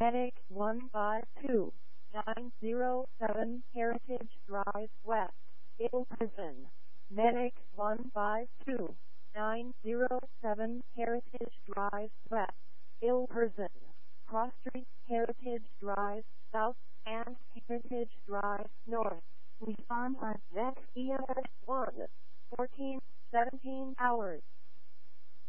Medic 152907 Heritage Drive West, Ill Prison. Medic 152907 Heritage Drive West, Ill Prison. Cross Street, Heritage Drive South, and Heritage Drive North. Respond on next EMS 1, 14, 17 hours.